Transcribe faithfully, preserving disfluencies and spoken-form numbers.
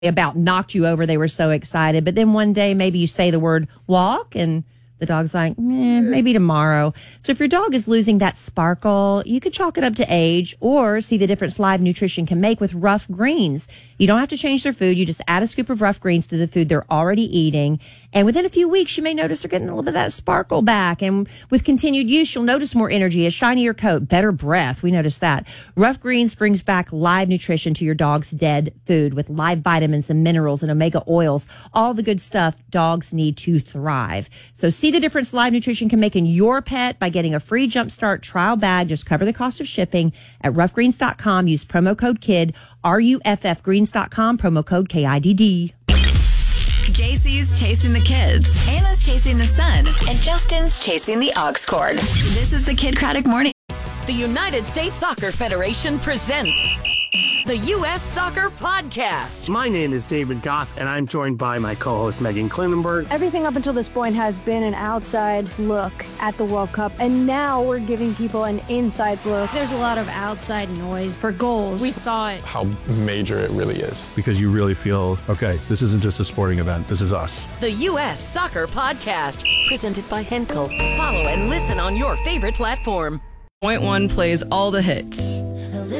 about knocked you over. They were so excited. But then one day, maybe you say the word walk and the dog's like, eh, maybe tomorrow. So if your dog is losing that sparkle, you could chalk it up to age or see the difference Live Nutrition can make with Rough Greens. You don't have to change their food. You just add a scoop of Rough Greens to the food they're already eating. And within a few weeks, you may notice they're getting a little bit of that sparkle back. And with continued use, you'll notice more energy, a shinier coat, better breath. We noticed that. Rough Greens brings back Live Nutrition to your dog's dead food with live vitamins and minerals and omega oils, all the good stuff dogs need to thrive. So see the difference Live Nutrition can make in your pet by getting a free Jumpstart trial bag. Just cover the cost of shipping at rough greens dot com. Use promo code KID, R U F F greens dot com, promo code K I D D. J C's chasing the kids, Anna's chasing the sun, and Justin's chasing the aux cord. This is the Kid Craddock Morning. The United States Soccer Federation presents the U S Soccer Podcast. My name is David Goss, and I'm joined by my co-host Megan Klinenberg. Everything up until this point has been an outside look at the World Cup, and now we're giving people an inside look. There's a lot of outside noise for goals. We thought how major it really is. Because you really feel, okay, this isn't just a sporting event, this is us. The U S Soccer Podcast, presented by Henkel. Follow and listen on your favorite platform. Point One plays all the hits.